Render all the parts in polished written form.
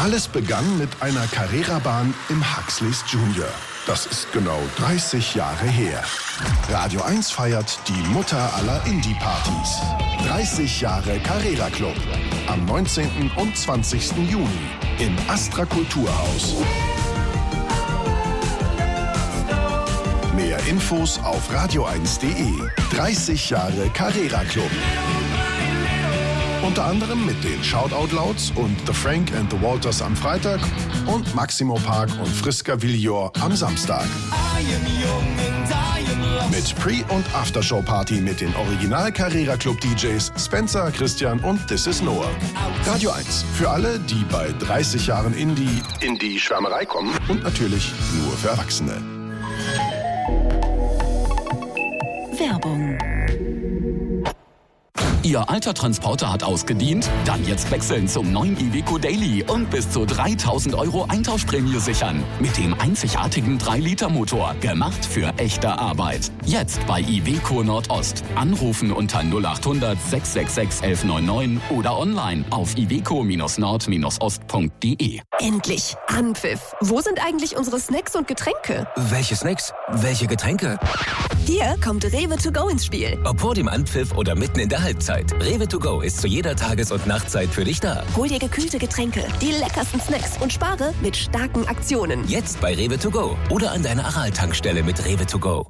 Alles begann mit einer Carrera-Bahn im Huxleys Junior. Das ist genau 30 Jahre her. Radio 1 feiert die Mutter aller Indie-Partys. 30 Jahre Carrera Club. Am 19. und 20. Juni im Astra Kulturhaus. Mehr Infos auf radio1.de. 30 Jahre Carrera Club. Unter anderem mit den Shoutout Louds und The Frank and the Walters am Freitag und Maximo Park und Friska Villor am Samstag. Mit Pre- und Aftershow-Party mit den Original Carrera Club DJs Spencer, Christian und This is Noah. Radio 1 für alle, die bei 30 Jahren Indie in die Schwärmerei kommen und natürlich nur für Erwachsene. Werbung. Ihr alter Transporter hat ausgedient? Dann jetzt wechseln zum neuen Iveco Daily und bis zu 3.000 € Eintauschprämie sichern. Mit dem einzigartigen 3-Liter-Motor. Gemacht für echte Arbeit. Jetzt bei Iveco Nordost. Anrufen unter 0800 666 1199 oder online auf iveco-nord-ost.de. Endlich Anpfiff. Wo sind eigentlich unsere Snacks und Getränke? Welche Snacks? Welche Getränke? Hier kommt Rewe to go ins Spiel. Ob vor dem Anpfiff oder mitten in der Halbzeit. Rewe to go ist zu jeder Tages- und Nachtzeit für dich da. Hol dir gekühlte Getränke, die leckersten Snacks und spare mit starken Aktionen. Jetzt bei Rewe to go oder an deiner Aral-Tankstelle mit Rewe to go.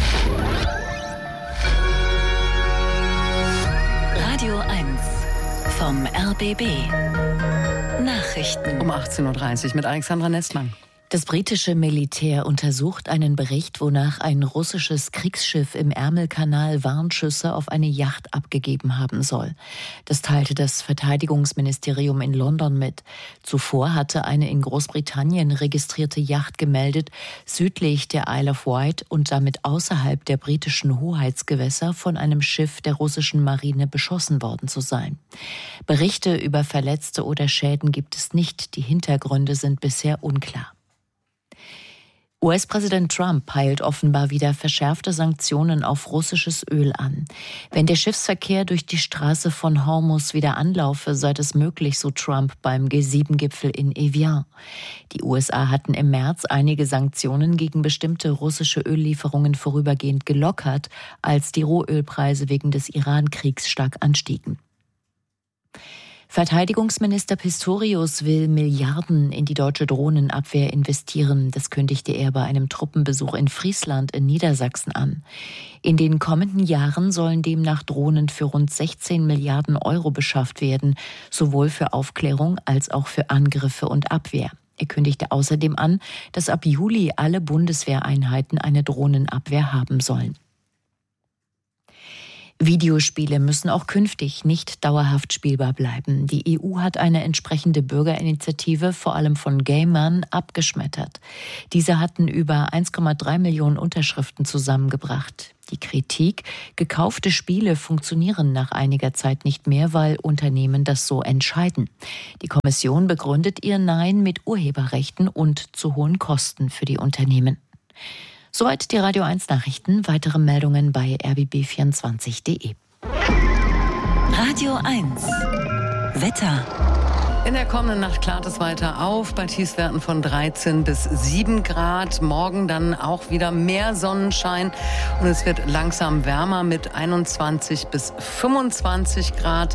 Radio 1 vom RBB. Nachrichten. Um 18.30 Uhr mit Alexandra Nestmann. Das britische Militär untersucht einen Bericht, wonach ein russisches Kriegsschiff im Ärmelkanal Warnschüsse auf eine Yacht abgegeben haben soll. Das teilte das Verteidigungsministerium in London mit. Zuvor hatte eine in Großbritannien registrierte Yacht gemeldet, südlich der Isle of Wight und damit außerhalb der britischen Hoheitsgewässer von einem Schiff der russischen Marine beschossen worden zu sein. Berichte über Verletzte oder Schäden gibt es nicht. Die Hintergründe sind bisher unklar. US-Präsident Trump peilt offenbar wieder verschärfte Sanktionen auf russisches Öl an. Wenn der Schiffsverkehr durch die Straße von Hormuz wieder anlaufe, sei es möglich, so Trump beim G7-Gipfel in Evian. Die USA hatten im März einige Sanktionen gegen bestimmte russische Öllieferungen vorübergehend gelockert, als die Rohölpreise wegen des Iran-Kriegs stark anstiegen. Verteidigungsminister Pistorius will Milliarden in die deutsche Drohnenabwehr investieren. Das kündigte er bei einem Truppenbesuch in Friesland in Niedersachsen an. In den kommenden Jahren sollen demnach Drohnen für rund 16 Milliarden € beschafft werden, sowohl für Aufklärung als auch für Angriffe und Abwehr. Er kündigte außerdem an, dass ab Juli alle Bundeswehreinheiten eine Drohnenabwehr haben sollen. Videospiele müssen auch künftig nicht dauerhaft spielbar bleiben. Die EU hat eine entsprechende Bürgerinitiative, vor allem von Gamern, abgeschmettert. Diese hatten über 1,3 Millionen Unterschriften zusammengebracht. Die Kritik: gekaufte Spiele funktionieren nach einiger Zeit nicht mehr, weil Unternehmen das so entscheiden. Die Kommission begründet ihr Nein mit Urheberrechten und zu hohen Kosten für die Unternehmen. Soweit die Radio 1 Nachrichten. Weitere Meldungen bei rbb24.de. Radio 1 Wetter. In der kommenden Nacht klart es weiter auf bei Tiefstwerten von 13 bis 7 Grad. Morgen dann auch wieder mehr Sonnenschein und es wird langsam wärmer mit 21 bis 25 Grad.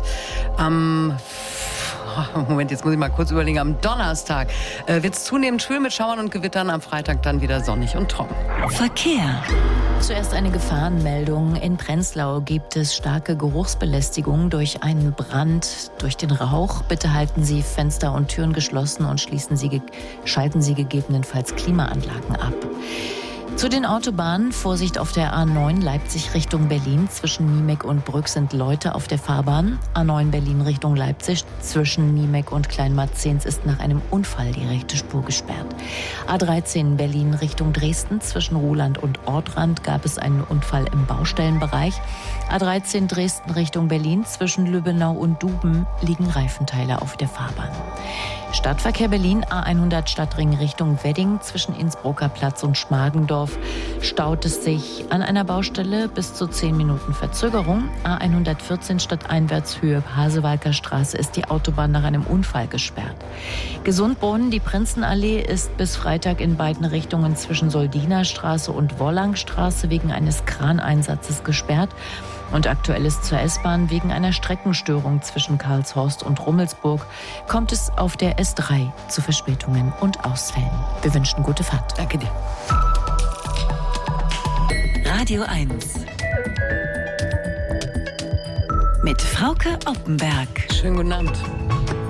Moment, jetzt muss ich mal kurz überlegen. Am Donnerstag wird es zunehmend schwül mit Schauern und Gewittern. Am Freitag dann wieder sonnig und trocken. Verkehr. Zuerst eine Gefahrenmeldung. In Prenzlau gibt es starke Geruchsbelästigung durch einen Brand, durch den Rauch. Bitte halten Sie Fenster und Türen geschlossen und schalten Sie gegebenenfalls Klimaanlagen ab. Zu den Autobahnen: Vorsicht auf der A9 Leipzig Richtung Berlin. Zwischen Niemek und Brück sind Leute auf der Fahrbahn. A9 Berlin Richtung Leipzig. Zwischen Niemek und Kleinmarzens ist nach einem Unfall die rechte Spur gesperrt. A13 Berlin Richtung Dresden. Zwischen Ruhland und Ortrand gab es einen Unfall im Baustellenbereich. A13 Dresden Richtung Berlin. Zwischen Lübbenau und Duben liegen Reifenteile auf der Fahrbahn. Stadtverkehr Berlin A100 Stadtring Richtung Wedding. Zwischen Innsbrucker Platz und Schmargendorf Verlauf staut es sich an einer Baustelle bis zu 10 Minuten Verzögerung. A114 stadteinwärts Höhe Hasewalker Straße ist die Autobahn nach einem Unfall gesperrt. Gesundbrunnen, die Prinzenallee ist bis Freitag in beiden Richtungen zwischen Soldiner Straße und Wollangstraße wegen eines Kraneinsatzes gesperrt. Und aktuell ist zur S-Bahn wegen einer Streckenstörung zwischen Karlshorst und Rummelsburg kommt es auf der S3 zu Verspätungen und Ausfällen. Wir wünschen gute Fahrt. Danke dir. Radio 1 mit Frauke Oppenberg. Schönen guten Abend.